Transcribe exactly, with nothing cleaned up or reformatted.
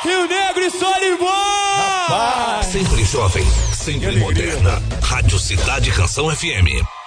Rio Negro e Solimões! Sempre jovem, sempre moderna. Rádio Cidade Canção F M.